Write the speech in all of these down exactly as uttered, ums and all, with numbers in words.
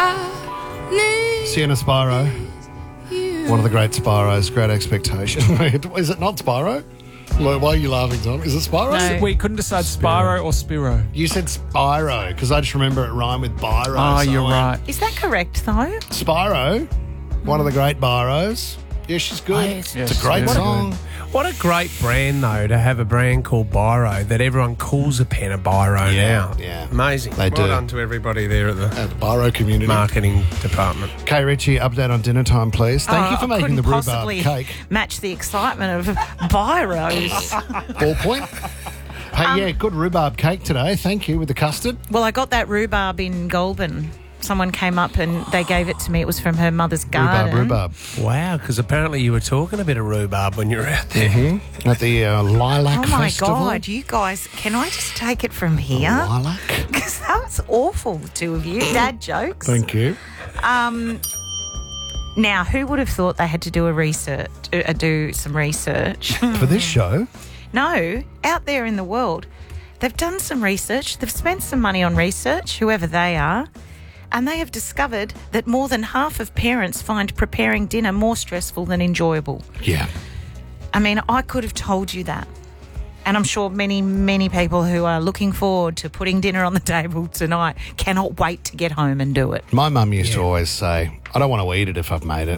Sienna Spyro. One of the great Spyros, Great Expectation. Is it not Spyro? Why are you laughing, Tom? Is it Spyro? No. We couldn't decide Spyro or Spiro. You said Spyro, because I just remember it rhymed with Byro. Oh, so you're I went, right. Is that correct, though? Spyro, one of the great Byros. Yeah, she's good. Oh, yes. It's a great Yes, song. What a great brand, though, to have a brand called Biro that everyone calls a pen a Biro Yeah, now. yeah. Amazing. They well do. done to everybody there at the At the Byro community. marketing department. Kay Ritchie, update on dinner time, please. Thank Oh, you for I making the couldn't rhubarb possibly cake. match the excitement of Byros. Ballpoint. Hey, yeah, good rhubarb cake today. Thank you with the custard. Well, I got that rhubarb in Goulburn. Someone came up and they gave it to me. It was from her mother's garden. Rhubarb, rhubarb. Wow, because apparently you were talking a bit of rhubarb when you were out there. Mm-hmm. At the uh, Lilac Oh, my Festival. God. You guys, can I just take it from here? Lilac. Because that was awful, the two of you. Dad jokes. Thank you. Um, now, who would have thought they had to do a research, uh, do some research? For this show, No, out there in the world, they've done some research. They've spent some money on research, whoever they are, and they have discovered that more than half of parents find preparing dinner more stressful than enjoyable. yeah. I mean, I could have told you that. And I'm sure many, many people who are looking forward to putting dinner on the table tonight cannot wait to get home and do it. My mum used to always say, I don't want to eat it if I've made it.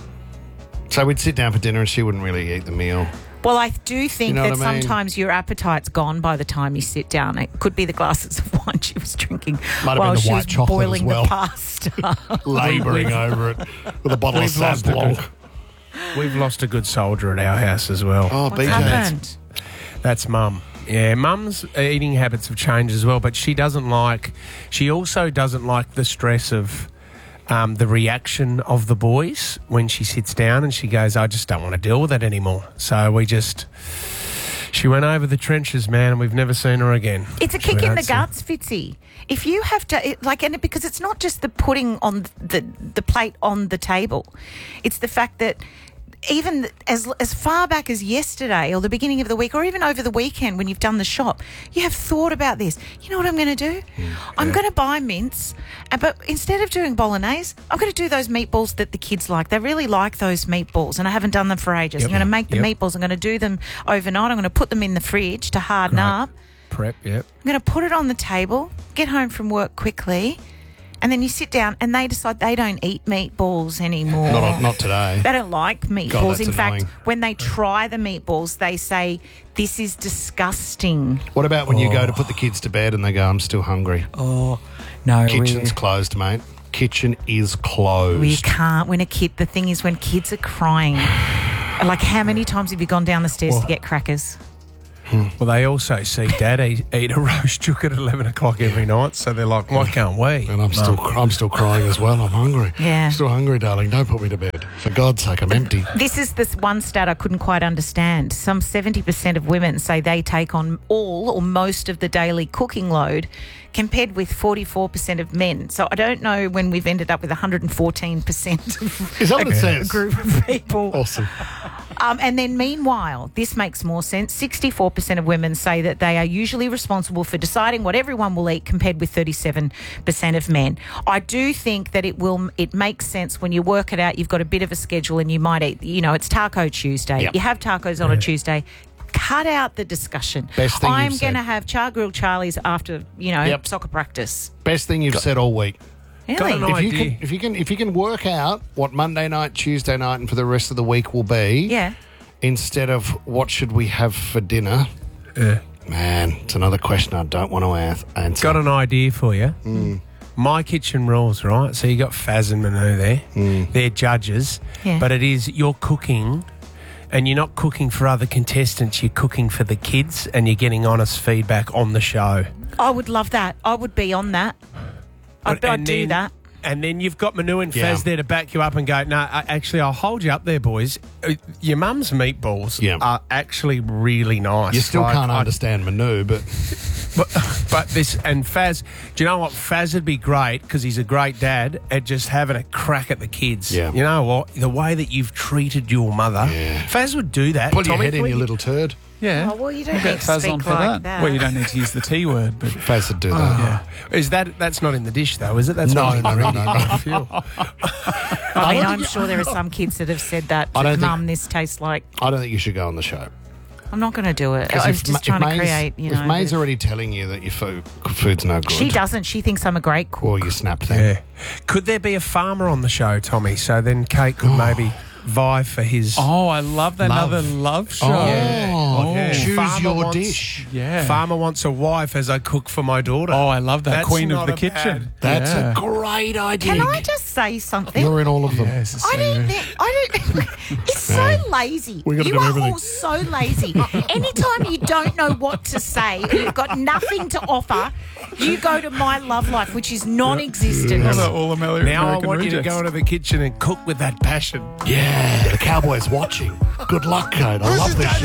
So we'd sit down for dinner and she wouldn't really eat the meal. Well, I do think You know that what I mean? sometimes your appetite's gone by the time you sit down. It could be the glasses of wine she was drinking Might have while been the she white was chocolate as boiling well. the pasta. Labouring over it with a bottle of We've lost a Sauv Blanc. good- We've lost a good soldier at our house as well. Oh, What's B J. happened? That's Mum. Yeah, Mum's eating habits have changed as well, but she doesn't like, she also doesn't like the stress of um, the reaction of the boys when she sits down and she goes, I just don't want to deal with it anymore. So we just, she went over the trenches, man, and we've never seen her again. It's a So kick in the that's it. guts, Fitzy. If you have to, it, like, and it, because it's not just the putting on the the plate on the table, it's the fact that even as as far back as yesterday or the beginning of the week or even over the weekend when you've done the shop, you have thought about this. You know what I'm going to do? I'm going to buy mince, uh, but instead of doing bolognese, I'm going to do those meatballs that the kids like. They really like those meatballs, and I haven't done them for ages. Yep. I'm going to make the Yep. meatballs. I'm going to do them overnight. I'm going to put them in the fridge to harden Great. up. Prep, yep. I'm going to put it on the table, get home from work quickly, and then you sit down and they decide they don't eat meatballs anymore. Not, not today. They don't like meatballs. God, that's In fact, annoying. when they try the meatballs, they say, this is disgusting. What about when you go to put the kids to bed and they go, I'm still hungry? Oh, no. Kitchen's we- closed, mate. Kitchen is closed. We can't. When a kid, the thing is when kids are crying, like how many times have you gone down the stairs to get crackers? Well, they also see Dad eat, eat a roast chook at eleven o'clock every night, so they're like, why can't we? And I'm still, I'm still crying as well. I'm hungry. Yeah. I'm still hungry, darling. Don't put me to bed. For God's sake, I'm empty. This is this one stat I couldn't quite understand. Some seventy percent of women say they take on all or most of the daily cooking load, compared with forty-four percent of men. So I don't know when we've ended up with one hundred fourteen percent of Is that what it a says? group of people. Awesome. Um, and then meanwhile, this makes more sense. sixty-four percent of women say that they are usually responsible for deciding what everyone will eat, compared with thirty-seven percent of men. I do think that it will. It makes sense when you work it out. You've got a bit of a schedule and you might eat, you know, it's Taco Tuesday. Yep. You have tacos on a Tuesday. Cut out the discussion. Best thing I'm you've going to said. have char grilled Charlies after, you know, Yep. soccer practice. Best thing you've said all week. Really? an If you idea. can, if you can, if you can work out what Monday night, Tuesday night, and for the rest of the week will be, Yeah. instead of what should we have for dinner, Yeah. man, it's another question I don't want to ask- answer. Got an idea for you. My Kitchen Rules, right? So you got Faz and Manu there. They're judges. Yeah. But it is, you're cooking and you're not cooking for other contestants. You're cooking for the kids and you're getting honest feedback on the show. I would love that. I would be on that. I'd, But- I'd and do then- that. And then you've got Manu and Faz Yeah. there to back you up and go, no, I- actually, I'll hold you up there, boys. Uh, Your mum's meatballs Yeah. are actually really nice. You still Like, can't I- understand Manu, but But, but this, and Faz, do you know what? Faz would be great because he's a great dad at just having a crack at the kids. Yeah. You know what? The way that you've treated your mother, Yeah. Faz would do that. pull your Tommy, head in, can you we- little turd. Yeah. Oh, well, you don't We'll need get to Faz speak on for like that. that. Well, you don't need to use the T word, but Faz would do that. yeah. Is that that's not in the dish though? Is it? That's No, not in no, the no, no, no. I feel. I mean, I'm sure there are some kids that have said that. I don't think- Mum, this tastes like. I don't think you should go on the show. I'm not going to do it. 'Cause I was if just Ma- trying if to May's- create, you know. If May's but- already telling you that your food, food's no good, she doesn't. She thinks I'm a great cook. or you snap them. Yeah. Could there be a farmer on the show, Tommy? So then Kate could maybe vie for his. oh, I love that. Love. Another love show. Oh, Oh, yeah. choose Farmer your wants- dish. yeah. Farmer wants a wife as I cook for my daughter. Oh, I love that. That's Queen of not the a kitchen. That's yeah. a great idea. Can I just say something? You're in all of them. Yes, it's I so don't good. think, I don't, it's so lazy. We gotta you do are everything. all so lazy. Anytime you don't know what to say or you've got nothing to offer, you go to My Love Life, which is non-existent. Another all American now I want you to rejects. go into the kitchen and cook with that passion. Yeah, the cowboy's watching. Good luck, Kate. I love this.